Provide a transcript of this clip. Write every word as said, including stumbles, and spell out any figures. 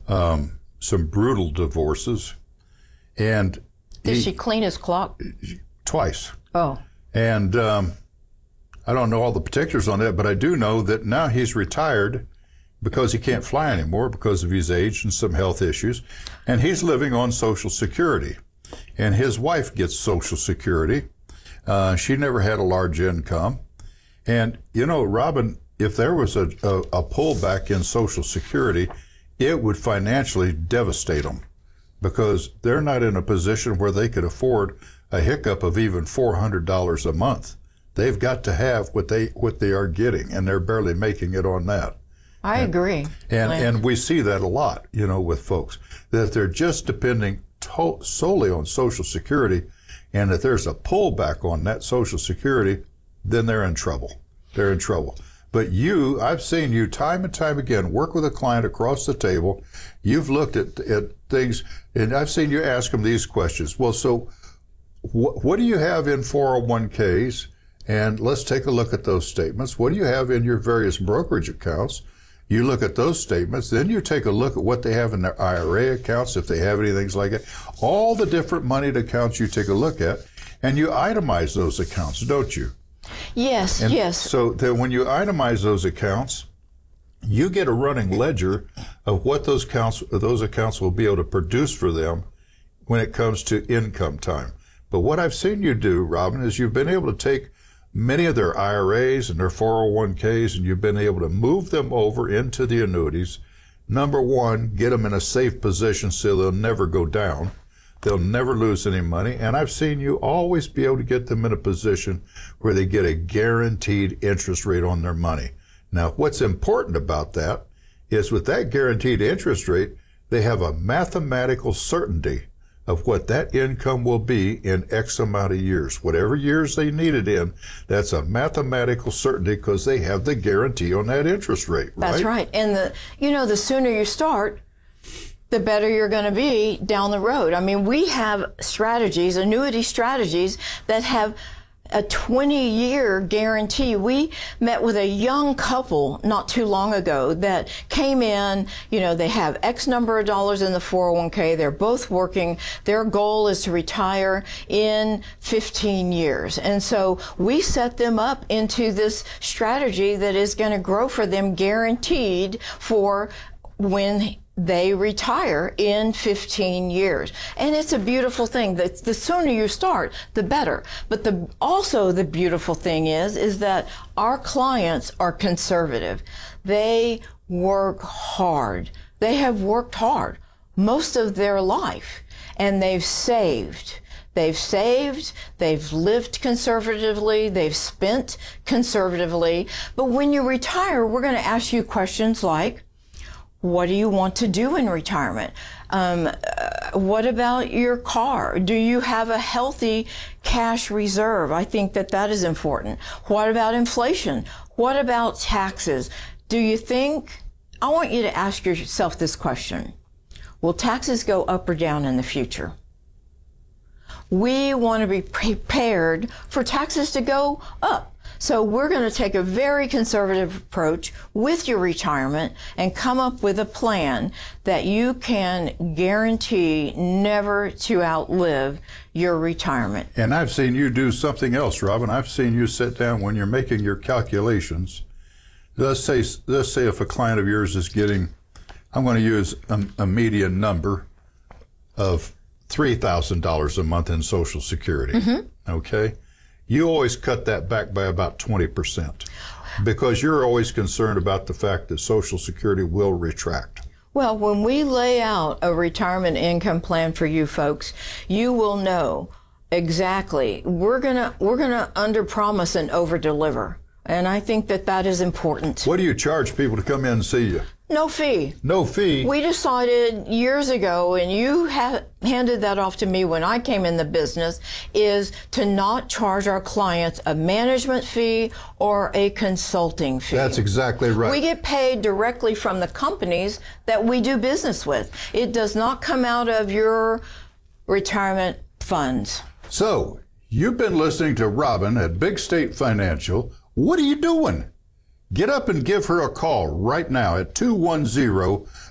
um, some brutal divorces. And Did he, she clean his clock? Twice. Oh. And um, I don't know all the particulars on that, but I do know that now he's retired because he can't fly anymore because of his age and some health issues. And he's living on Social Security. And his wife gets Social Security. Uh, she never had a large income. And, you know, Robin, if there was a, a, a pullback in Social Security, it would financially devastate them because they're not in a position where they could afford a hiccup of even four hundred dollars a month. They've got to have what they what they are getting, and they're barely making it on that. I and, agree. And I... and we see that a lot, you know, with folks, that they're just depending to- solely on Social Security, and if there's a pullback on that Social Security, then they're in trouble. They're in trouble. But you, I've seen you time and time again work with a client across the table. You've looked at, at things, and I've seen you ask them these questions. Well, so wh- what do you have in four oh one k's? And let's take a look at those statements. What do you have in your various brokerage accounts? You look at those statements, then you take a look at what they have in their I R A accounts, if they have anything like that. All the different moneyed accounts you take a look at, and you itemize those accounts, don't you? Yes, and yes. So that when you itemize those accounts, you get a running ledger of what those accounts, those accounts will be able to produce for them when it comes to income time. But what I've seen you do, Robin, is you've been able to take many of their I R As and their four oh one k's, and you've been able to move them over into the annuities. Number one, get them in a safe position so they'll never go down. They'll never lose any money. And I've seen you always be able to get them in a position where they get a guaranteed interest rate on their money. Now, what's important about that is with that guaranteed interest rate, they have a mathematical certainty of what that income will be in X amount of years. Whatever years they need it in, that's a mathematical certainty because they have the guarantee on that interest rate, right? That's right. And the, you know, the sooner you start, the better you're going to be down the road. I mean, we have strategies, annuity strategies that have a twenty year guarantee. We met with a young couple not too long ago that came in, you know, they have X number of dollars in the four oh one k. They're both working. Their goal is to retire in fifteen years. And so we set them up into this strategy that is going to grow for them guaranteed for when they retire in fifteen years. And it's a beautiful thing. The, the sooner you start, the better. But the, also the beautiful thing is, is that our clients are conservative. They work hard. They have worked hard most of their life, and they've saved. They've saved, they've lived conservatively, they've spent conservatively. But when you retire, we're going to ask you questions like, what do you want to do in retirement? Um, uh, what about your car? Do you have a healthy cash reserve? I think that that is important. What about inflation? What about taxes? Do you think, I want you to ask yourself this question. Will taxes go up or down in the future? We want to be prepared for taxes to go up. So we're going to take a very conservative approach with your retirement and come up with a plan that you can guarantee never to outlive your retirement. And I've seen you do something else, Robin. I've seen you sit down when you're making your calculations. Let's say, let's say if a client of yours is getting, I'm going to use a, a median number of three thousand dollars a month in Social Security, mm-hmm. okay? You always cut that back by about twenty percent because you're always concerned about the fact that Social Security will retract. Well, when we lay out a retirement income plan for you folks, you will know exactly. We're gonna we're gonna underpromise and overdeliver, and I think that that is important. What do you charge people to come in and see you? No fee. No fee. We decided years ago, and you ha- handed that off to me when I came in the business, is to not charge our clients a management fee or a consulting fee. That's exactly right. We get paid directly from the companies that we do business with. It does not come out of your retirement funds. So, you've been listening to Robin at Big State Financial. What are you doing? Get up and give her a call right now at two one zero,